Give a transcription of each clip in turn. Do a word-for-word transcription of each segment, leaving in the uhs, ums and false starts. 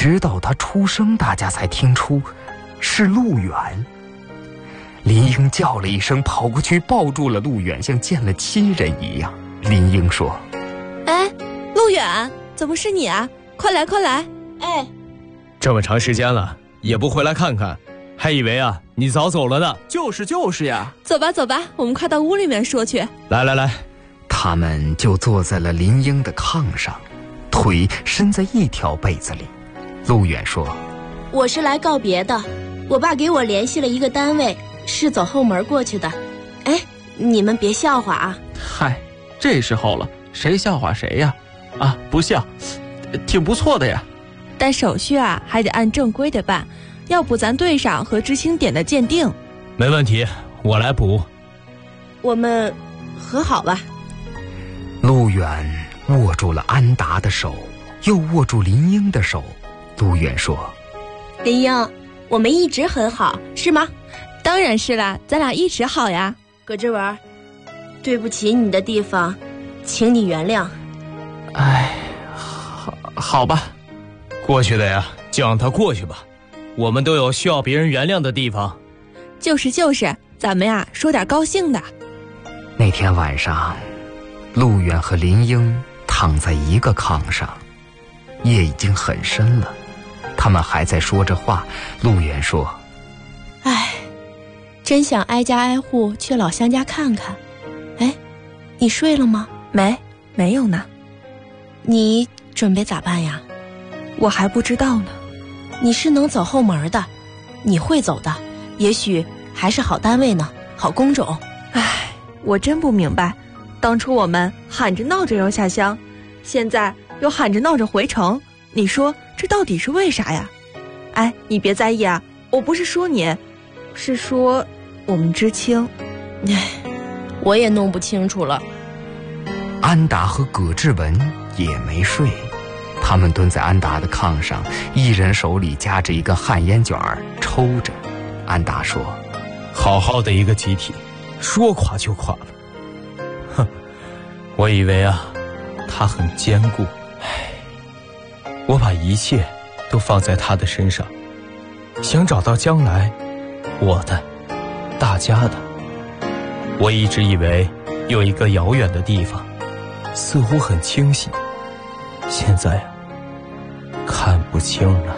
直到他出声，大家才听出是陆远。林英叫了一声，跑过去抱住了陆远，像见了亲人一样。林英说： 哎，陆远，怎么是你啊？快来快来！哎， 这么长时间了也不回来看看，还以为啊你早走了呢。 就是就是呀。 走吧走吧，我们快到屋里面说去。 来来来， 他们就坐在了林英的炕上，腿伸在一条被子里。陆远说： 我是来告别的，我爸给我联系了一个单位，是走后门过去的。哎，你们别笑话啊。 嗨，这时候了，谁笑话谁呀？啊，不笑，挺不错的呀。 但手续啊还得按正规的办，要补咱队上和知青点的鉴定。 没问题，我来补。 我们和好吧。 陆远握住了安达的手，又握住林英的手。陆远说： 林英，我们一直很好，是吗？ 当然是啦，咱俩一直好呀。 葛志文，对不起你的地方，请你原谅。 哎，好，好吧。 过去的呀，就让它过去吧。我们都有需要别人原谅的地方。 就是就是，咱们呀说点高兴的。 那天晚上，陆远和林英躺在一个炕上，夜已经很深了。他们还在说着话。陆远说： 哎，真想挨家挨户去老乡家看看。哎，你睡了吗？ 没，没有呢。 你准备咋办呀？ 我还不知道呢。 你是能走后门的，你会走的，也许还是好单位呢，好工种。 唉，我真不明白，当初我们喊着闹着要下乡，现在又喊着闹着回城，你说这到底是为啥呀？哎，你别在意啊，我不是说你，是说我们知青。 唉，我也弄不清楚了。 安达和葛志文也没睡，他们蹲在安达的炕上，一人手里夹着一根旱烟卷儿抽着。安达说： 好好的一个集体，说垮就垮了。哼，我以为啊他很坚固，唉，我把一切都放在他的身上，想找到将来我的大家的。我一直以为有一个遥远的地方似乎很清晰，现在呀看不清了。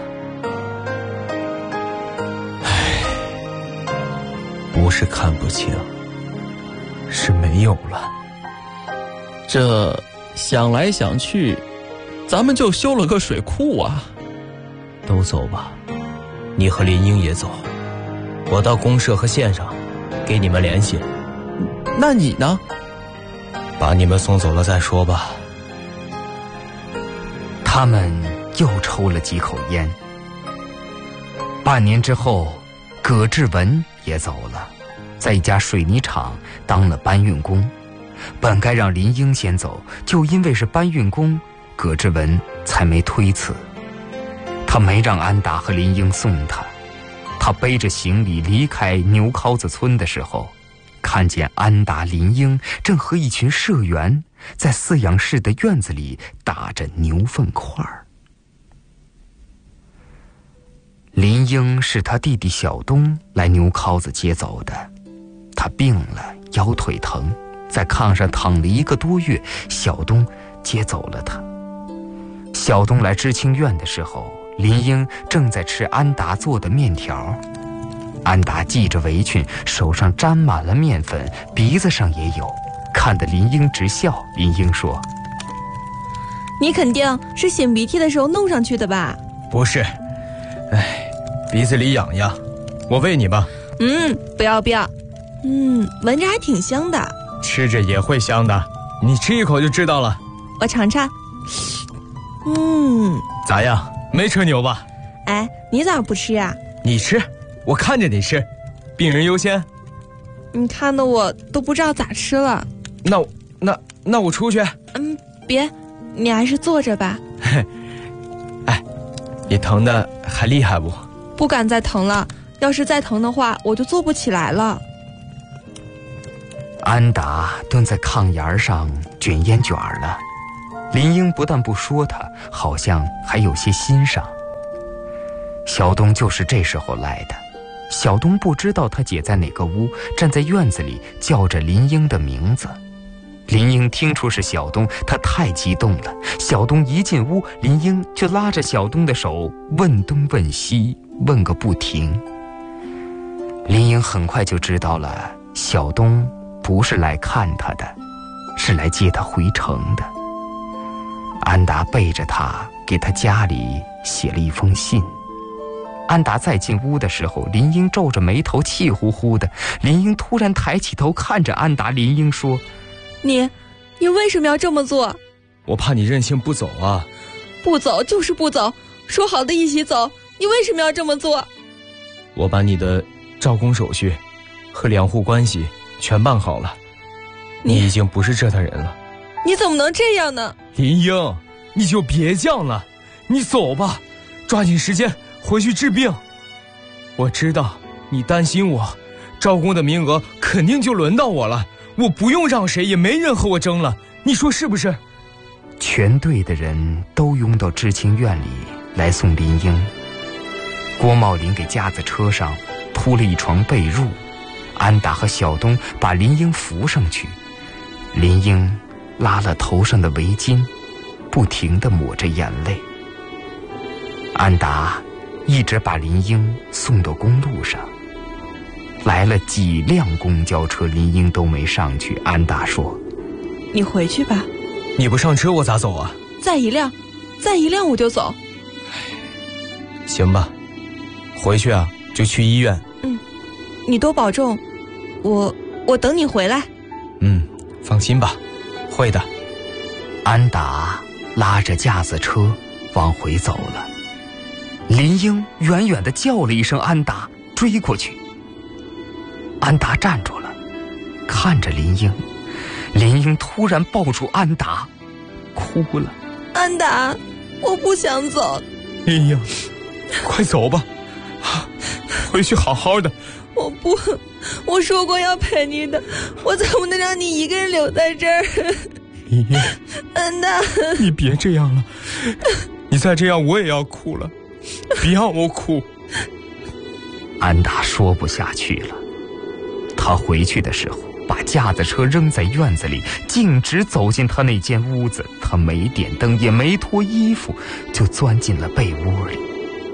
唉，不是看不清，是没有了。 这想来想去，咱们就修了个水库啊。 都走吧，你和林英也走，我到公社和县上给你们联系。 那你呢？ 把你们送走了再说吧。 他们又抽了几口烟。半年之后，葛志文也走了，在一家水泥厂当了搬运工。本该让林英先走，就因为是搬运工，葛志文才没推辞。他没让安达和林英送他，他背着行李离开牛尻子村的时候，看见安达、林英正和一群社员在饲养室的院子里打着牛粪块儿。林英是他弟弟小东来牛尻子接走的，他病了，腰腿疼，在炕上躺了一个多月，小东接走了他。小东来知青院的时候，林英正在吃安达做的面条。安达系着围裙，手上沾满了面粉，鼻子上也有，看得林英直笑。林英说： 你肯定是擤鼻涕的时候弄上去的吧？ 不是，哎，鼻子里痒痒，我喂你吧。 嗯，不要不要。嗯，闻着还挺香的。 吃着也会香的，你吃一口就知道了。 我尝尝。嗯， 咋样？没吃牛吧？ 哎，你咋不吃呀？ 你吃，我看着你吃，病人优先。 你看得我都不知道咋吃了。 那那那我出去。 嗯，别，你还是坐着吧。 哎，你疼的还厉害不？ 不敢再疼了，要是再疼的话，我就坐不起来了。 安达蹲在炕沿上卷烟卷了。林英不但不说他，好像还有些欣赏。 小东就是这时候来的。小东不知道他姐在哪个屋，站在院子里叫着林英的名字。林英听出是小东，他太激动了。小东一进屋，林英就拉着小东的手问东问西，问个不停。林英很快就知道了，小东不是来看他的，是来接他回城的。安达背着他给他家里写了一封信。安达再进屋的时候，林英皱着眉头，气呼呼的。林英突然抬起头看着安达，林英说： 你你为什么要这么做？ 我怕你任性不走啊。 不走就是不走，说好的一起走，你为什么要这么做？ 我把你的招工手续和两户关系全办好了，你已经不是这的人了。 你怎么能这样呢？ 林英，你就别犟了，你走吧，抓紧时间回去治病。我知道你担心我，招工的名额肯定就轮到我了，我不用让谁，也没人和我争了，你说是不是？ 全队的人都拥到知青院里来送林英。郭茂林给架子车上铺了一床被褥，安达和小东把林英扶上去。林英拉了头上的围巾，不停地抹着眼泪。安达一直把林英送到公路上，来了几辆公交车，林英都没上去。安达说： 你回去吧。 你不上车我咋走啊？ 再一辆，再一辆我就走。 行吧，回去啊就去医院。 嗯，你多保重，我我等你回来。 嗯，放心吧，会的。 安达拉着架子车往回走了。林英远远地叫了一声安达，追过去。安达站住了，看着林英。林英突然抱住安达，哭了。 安达，我不想走。 林英，快走吧，回去好好的。 我不，我说过要陪你的，我怎么能让你一个人留在这儿？ 林英， 安达， 你别这样了，你再这样我也要哭了，别让我哭。 安达说不下去了，他回去的时候把架子车扔在院子里，径直走进他那间屋子。他没点灯，也没脱衣服，就钻进了被窝里。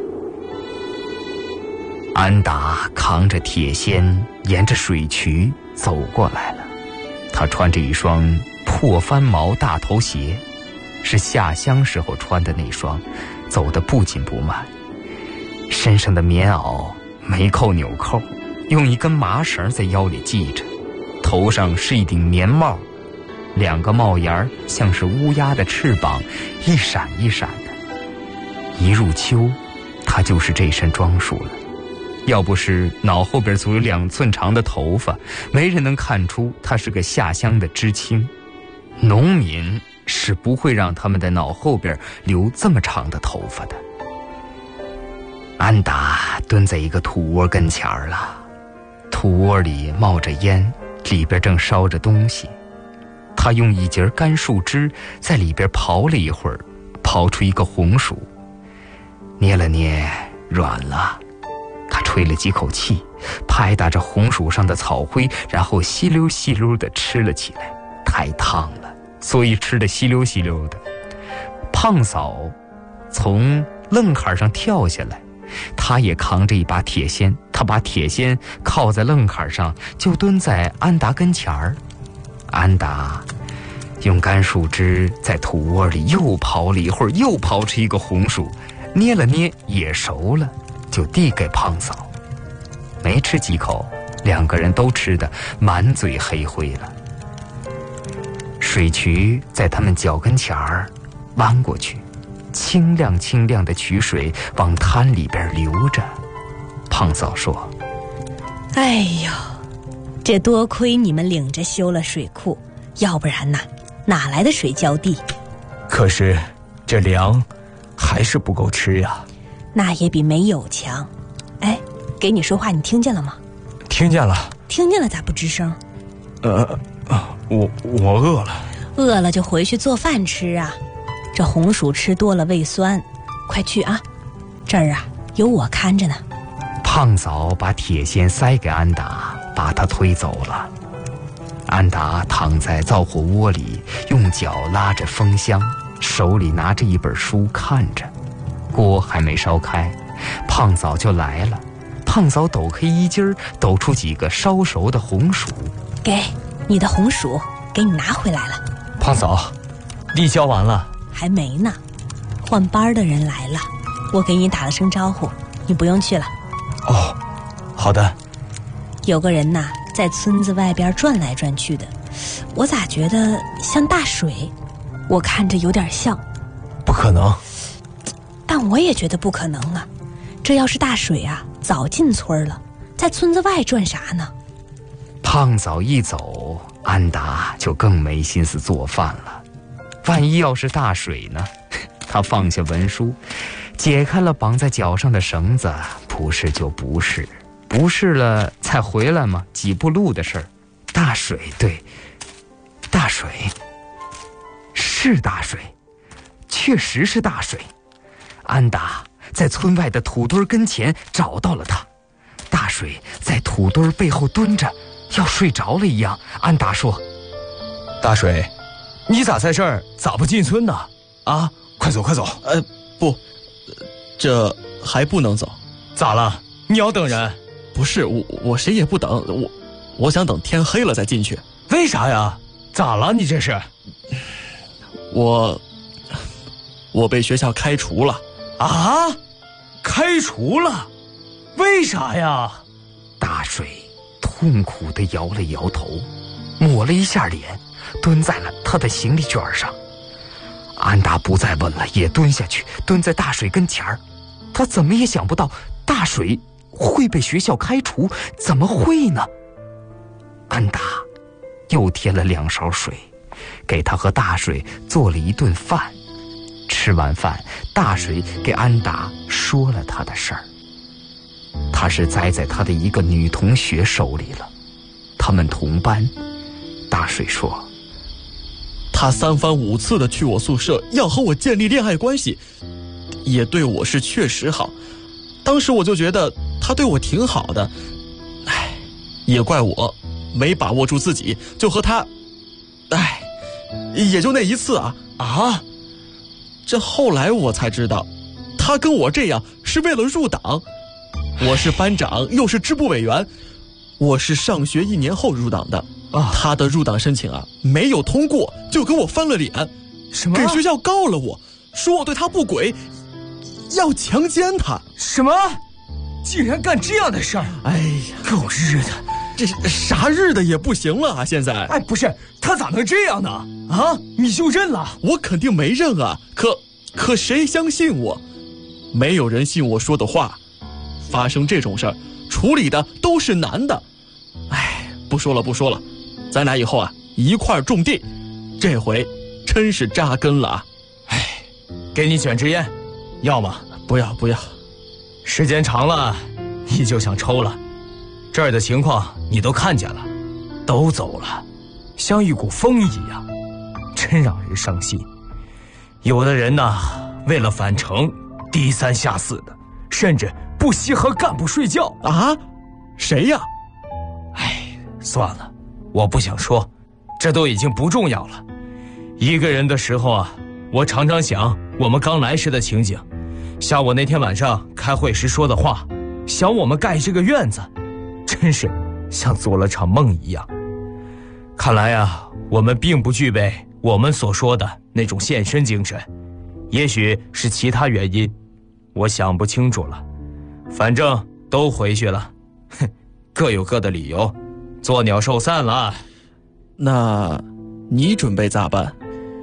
安达扛着铁锨，沿着水渠走过来了。他穿着一双破翻毛大头鞋，是下乡时候穿的那双，走得不紧不慢。身上的棉袄没扣纽扣，用一根麻绳在腰里系着。头上是一顶棉帽，两个帽檐像是乌鸦的翅膀，一闪一闪的。一入秋，他就是这身装束了。要不是脑后边足有两寸长的头发，没人能看出他是个下乡的知青。农民是不会让他们的脑后边留这么长的头发的。安达蹲在一个土窝跟前儿了，土窝里冒着烟，里边正烧着东西。他用一截干树枝在里边刨了一会儿，刨出一个红薯，捏了捏，软了。他吹了几口气，拍打着红薯上的草灰，然后吸溜吸溜地吃了起来。太烫了，所以吃得稀溜稀溜的。胖嫂从楞坎上跳下来，他也扛着一把铁锨，他把铁锨靠在楞坎上，就蹲在安达跟前儿。安达用干树枝在土窝里又刨了一会儿，又刨出一个红薯，捏了捏也熟了，就递给胖嫂。没吃几口，两个人都吃得满嘴黑灰了。水渠在他们脚跟前儿弯过去，清亮清亮的渠水往滩里边流着。胖嫂说： 哎呦，这多亏你们领着修了水库，要不然呐，哪来的水浇地？ 可是这粮还是不够吃呀。 那也比没有强。哎，给你说话你听见了吗？ 听见了。 听见了咋不吱声？ 呃，我我饿了。 饿了就回去做饭吃啊。这红薯吃多了胃酸，快去啊。这儿啊有我看着呢。 胖嫂把铁锨塞给安达，把他推走了。安达躺在灶火窝里，用脚拉着风箱，手里拿着一本书看着。锅还没烧开，胖嫂就来了。胖嫂抖开衣襟，抖出几个烧熟的红薯。 给你的红薯，给你拿回来了。 胖嫂，地浇完了？ 还没呢，换班的人来了，我给你打了声招呼，你不用去了。 哦，好的。 有个人呐，在村子外边转来转去的，我咋觉得像大水？我看着有点像。 不可能。 但我也觉得不可能啊，这要是大水啊，早进村了，在村子外转啥呢？ 胖嫂一走，安达就更没心思做饭了。万一要是大水呢？他放下文书，解开了绑在脚上的绳子，不是就不是，不是了再回来嘛，几步路的事儿。大水，对，大水，是大水，确实是大水。安达在村外的土堆跟前找到了他，大水在土堆背后蹲着，要睡着了一样。安达说：“ 大水，你咋在这儿？咋不进村呢？啊，快走快走！” 呃，不，这还不能走。 咋了？你要等人？ 不是，我我谁也不等，我我想等天黑了再进去。 为啥呀？咋了？你这是？ 我我被学校开除了。 啊？开除了？为啥呀？ 大水痛苦地摇了摇头，抹了一下脸，蹲在了他的行李卷上。安达不再问了，也蹲下去，蹲在大水跟前儿。他怎么也想不到大水会被学校开除，怎么会呢？安达又添了两勺水，给他和大水做了一顿饭。吃完饭，大水给安达说了他的事儿。他是栽在他的一个女同学手里了，他们同班。大水说， 他三番五次的去我宿舍，要和我建立恋爱关系，也对我是确实好。当时我就觉得他对我挺好的，唉，也怪我没把握住自己，就和他，唉，也就那一次啊啊！这后来我才知道，他跟我这样是为了入党。我是班长，又是支部委员，我是上学一年后入党的。啊，他的入党申请啊没有通过，就跟我翻了脸， 什么？ 给学校告了我，说我对他不轨，要强奸他。 什么？竟然干这样的事儿！ 哎呀， 狗日的！ 这是啥日的也不行了啊！现在， 哎，不是，他咋能这样呢？啊，你就认了？ 我肯定没认啊！可可谁相信我？没有人信我说的话。发生这种事儿，处理的都是男的。哎，不说了不说了，咱俩以后啊一块儿种地，这回真是扎根了啊！ 哎，给你卷支烟，要吗？ 不要不要， 时间长了，你就想抽了。这儿的情况你都看见了，都走了，像一股风一样，真让人伤心。有的人呐，为了返程，低三下四的，甚至不惜和干部睡觉啊！谁呀？ 哎，算了，我不想说，这都已经不重要了。一个人的时候啊，我常常想我们刚来时的情景，像我那天晚上开会时说的话，想我们盖这个院子，真是像做了场梦一样。看来啊，我们并不具备我们所说的那种献身精神，也许是其他原因，我想不清楚了。反正都回去了，哼，各有各的理由，作鸟兽散了。 那你准备咋办？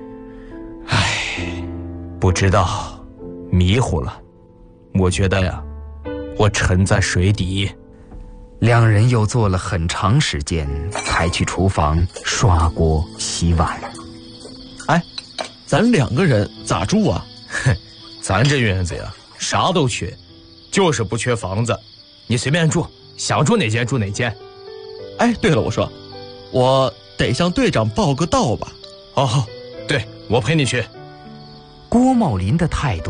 唉，不知道，迷糊了。我觉得呀，我沉在水底。 两人又坐了很长时间，才去厨房刷锅洗碗。 哎，咱两个人咋住啊？ 哼，咱这院子呀，啥都缺，就是不缺房子，你随便住，想住哪间住哪间。 哎，对了，我说，我得向队长报个到吧？ 哦，对，我陪你去。 郭茂林的态度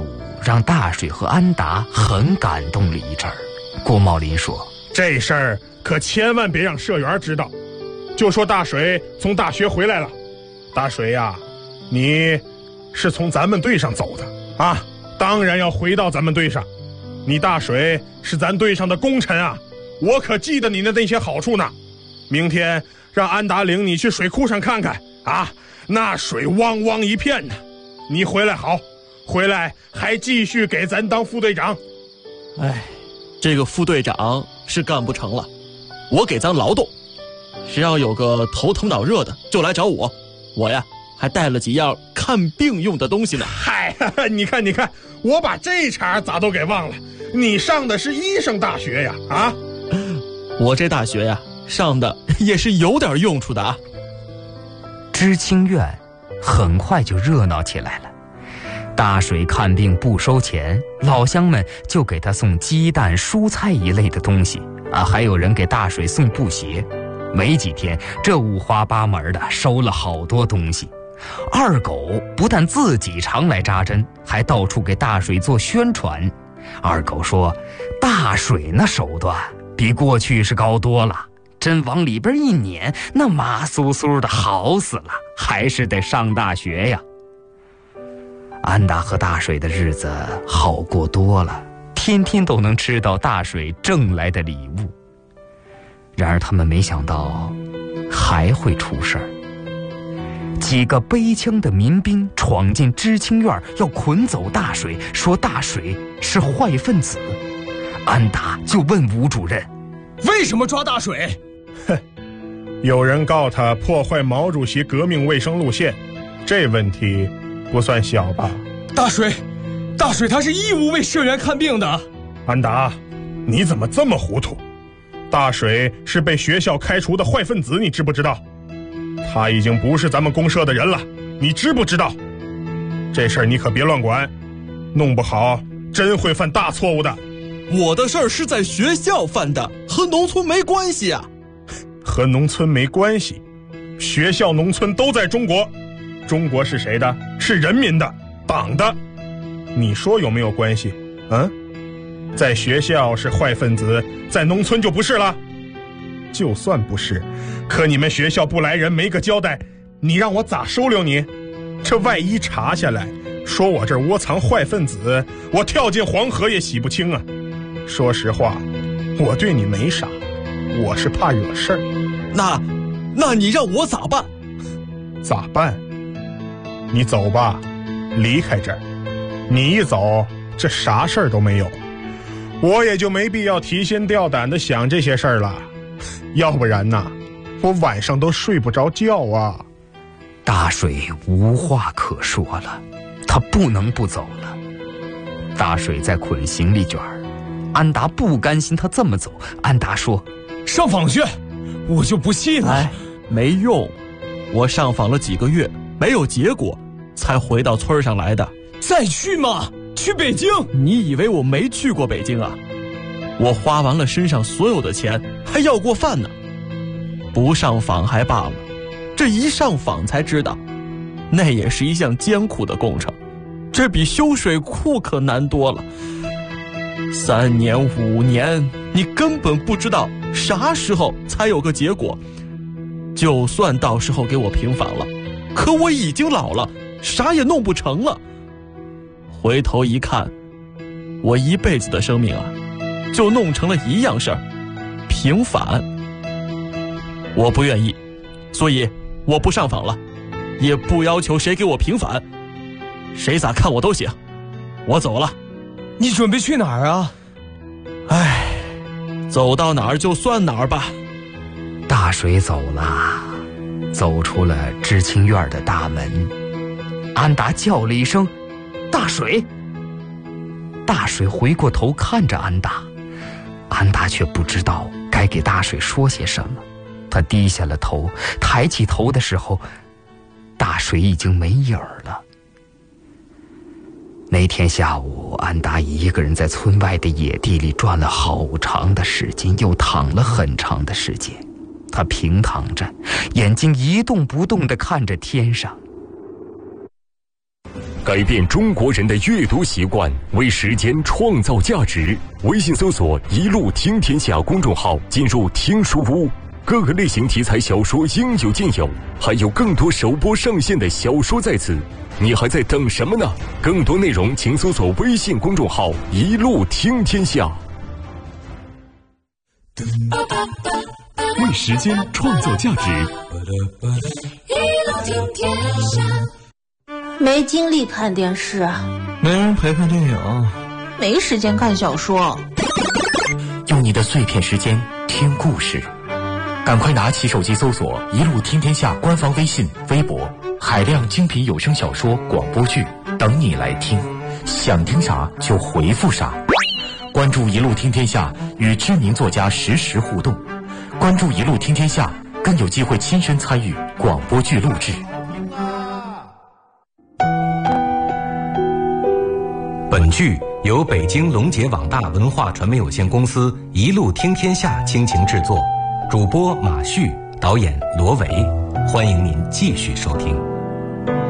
让大水和安达很感动了一阵儿。郭茂林说：“ 这事儿可千万别让社员知道，就说大水从大学回来了。大水呀，你是从咱们队上走的啊，当然要回到咱们队上。你大水是咱队上的功臣啊，我可记得你的那些好处呢。明天让安达领你去水库上看看啊，那水汪汪一片呢。你回来好，回来还继续给咱当副队长。 哎，这个副队长是干不成了，我给咱劳动，谁要有个头疼脑热的就来找我，我呀还带了几样看病用的东西呢。 嗨，你看你看，我把这茬咋都给忘了，你上的是医生大学呀啊！ 我这大学呀上的也是有点用处的啊。 知青院很快就热闹起来了。大水看病不收钱，老乡们就给他送鸡蛋、蔬菜一类的东西啊，还有人给大水送布鞋。没几天，这五花八门的收了好多东西。二狗不但自己常来扎针，还到处给大水做宣传。二狗说，大水那手段比过去是高多了，针往里边一捻，那麻酥酥的好死了，还是得上大学呀。安达和大水的日子好过多了，天天都能吃到大水挣来的礼物。然而他们没想到还会出事儿。几个背枪的民兵闯进知青院，要捆走大水，说大水是坏分子。安达就问吴主任， 为什么抓大水？ 哼，有人告他破坏毛主席革命卫生路线，这问题不算小吧？ 大水，大水他是义务为社员看病的。 安达，你怎么这么糊涂？大水是被学校开除的坏分子，你知不知道？他已经不是咱们公社的人了，你知不知道？这事儿你可别乱管，弄不好真会犯大错误的。 我的事儿是在学校犯的，和农村没关系啊。 和农村没关系，学校农村都在中国，中国是谁的？是人民的，党的。你说有没有关系？嗯，在学校是坏分子，在农村就不是了。就算不是，可你们学校不来人，没个交代，你让我咋收留你？这万一查下来说我这儿窝藏坏分子，我跳进黄河也洗不清啊。说实话，我对你没啥，我是怕惹事儿。 那那你让我咋办？ 咋办？你走吧，离开这儿。你一走，这啥事儿都没有，我也就没必要提心吊胆的想这些事儿了。要不然呐，我晚上都睡不着觉啊。 大水无话可说了，他不能不走了。大水在捆行李卷儿，安达不甘心他这么走。安达说， 上访去，我就不信了。 哎，没用，我上访了几个月没有结果，才回到村上来的。 再去嘛，去北京。 你以为我没去过北京啊？我花完了身上所有的钱，还要过饭呢。不上访还罢了，这一上访才知道，那也是一项艰苦的工程，这比修水库可难多了。三年五年，你根本不知道啥时候才有个结果。就算到时候给我平反了，可我已经老了，啥也弄不成了。回头一看，我一辈子的生命啊，就弄成了一样事儿，平反。我不愿意，所以我不上访了，也不要求谁给我平反，谁咋看我都行。我走了。 你准备去哪儿啊？ 唉，走到哪儿就算哪儿吧。 大水走了，走出了知青院的大门。安达叫了一声，大水。大水回过头看着安达，安达却不知道该给大水说些什么。他低下了头，抬起头的时候，大水已经没影儿了。那天下午，安达一个人在村外的野地里转了好长的时间，又躺了很长的时间。他平躺着，眼睛一动不动地看着天上。 改变中国人的阅读习惯，为时间创造价值。微信搜索“一路听天下”公众号，进入听书屋，各个类型题材小说应有尽有，还有更多首播上线的小说在此。你还在等什么呢？更多内容请搜索微信公众号“一路听天下”。为时间创造价值。 一路听天下。 没精力看电视， 没人陪看电影， 没时间看小说。 用你的碎片时间听故事，赶快拿起手机搜索“一路听天下”官方微信、微博，海量精品有声小说、广播剧等你来听，想听啥就回复啥。关注“一路听天下”，与知名作家实时互动。关注“一路听天下”，更有机会亲身参与广播剧录制。 本剧由北京龙杰网大文化传媒有限公司一路听天下倾情制作，主播马旭，导演罗维。欢迎您继续收听。